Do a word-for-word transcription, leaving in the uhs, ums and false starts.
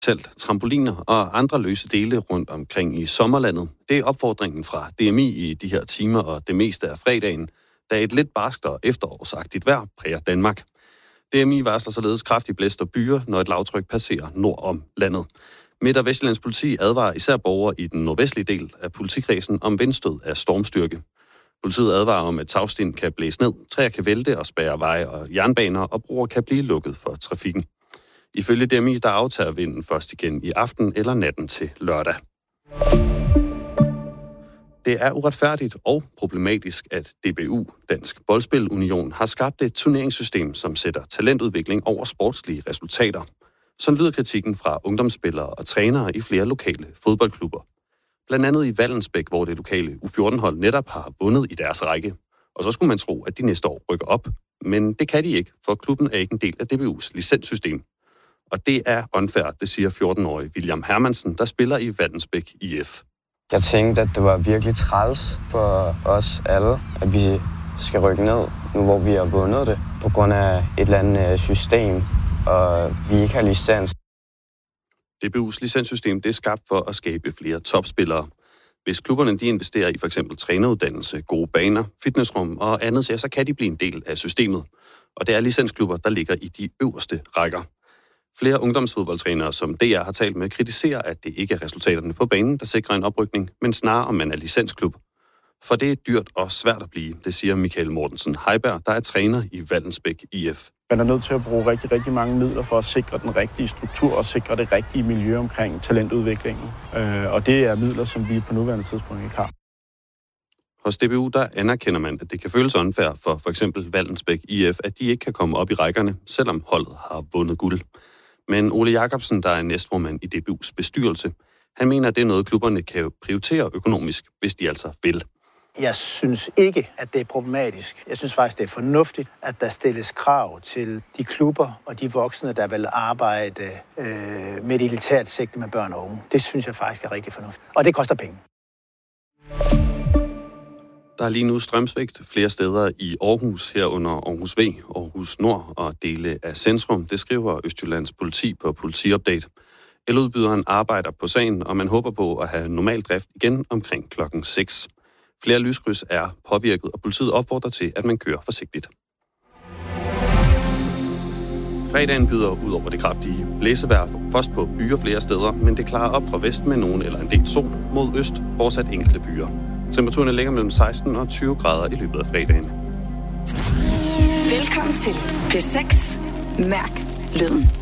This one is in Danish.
telt, trampoliner og andre løse dele rundt omkring i sommerlandet. Det er opfordringen fra D M I i de her timer og det meste af fredagen, da et lidt barskt og efterårsagtigt vejr præger Danmark. D M I varsler således kraftig blæst og byer, når et lavtryk passerer nord om landet. Midt- og Vestjyllands politi advarer især borgere i den nordvestlige del af politikredsen om vindstød af stormstyrke. Politiet advarer om, at tagsten kan blæse ned, træer kan vælte og spærre veje og jernbaner, og broer kan blive lukket for trafikken. Ifølge D M I, der aftager vinden først igen i aften eller natten til lørdag. Det er uretfærdigt og problematisk, at D B U, Dansk Boldspil Union, har skabt et turneringssystem, som sætter talentudvikling over sportslige resultater. Sådan lyder kritikken fra ungdomsspillere og trænere i flere lokale fodboldklubber. Blandt andet i Vallensbæk, hvor det lokale U fjorten-hold netop har vundet i deres række. Og så skulle man tro, at de næste år rykker op. Men det kan de ikke, for klubben er ikke en del af D B U's licenssystem. Og det er unfair, det siger fjorten-årige William Hermansen, der spiller i Vallensbæk I F. Jeg tænkte, at det var virkelig træls for os alle, at vi skal rykke ned, nu hvor vi har vundet det, på grund af et eller andet system, og vi ikke har licens. D B U's licenssystem det er skabt for at skabe flere topspillere. Hvis klubberne de investerer i f.eks. træneruddannelse, gode baner, fitnessrum og andet, så kan de blive en del af systemet. Og det er licensklubber, der ligger i de øverste rækker. Flere ungdomsfodboldtrænere, som D R har talt med, kritiserer, at det ikke er resultaterne på banen, der sikrer en oprykning, men snarere om man er licensklub. For det er dyrt og svært at blive, det siger Michael Mortensen Heiberg, der er træner i Vallensbæk I F. Man er nødt til at bruge rigtig, rigtig mange midler for at sikre den rigtige struktur og sikre det rigtige miljø omkring talentudviklingen. Og det er midler, som vi på nuværende tidspunkt ikke har. Hos D B U der anerkender man, at det kan føles unfair for for eksempel Vallensbæk I F, at de ikke kan komme op i rækkerne, selvom holdet har vundet guld. Men Ole Jacobsen, der er næstformand i D B U's bestyrelse, han mener, at det er noget, klubberne kan prioritere økonomisk, hvis de altså vil. Jeg synes ikke, at det er problematisk. Jeg synes faktisk, det er fornuftigt, at der stilles krav til de klubber og de voksne, der vil arbejde øh, med et elitært sigte med børn og unge. Det synes jeg faktisk er rigtig fornuftigt. Og det koster penge. Der er lige nu strømsvigt flere steder i Aarhus, herunder Aarhus V, Aarhus Nord og dele af Centrum. Det skriver Østjyllands politi på Politiupdate. Eludbyderen arbejder på sagen, og man håber på at have normal drift igen omkring klokken seks. Flere lyskryds er påvirket, og politiet opfordrer til, at man kører forsigtigt. Fredagen byder ud over det kraftige blæsevejr, først på byer flere steder, men det klarer op fra vest med nogen eller en del sol, mod øst fortsat enkelte byer. Temperaturen ligger mellem seksten og tyve grader i løbet af fredagen. Velkommen til P seks. Mærk lyden.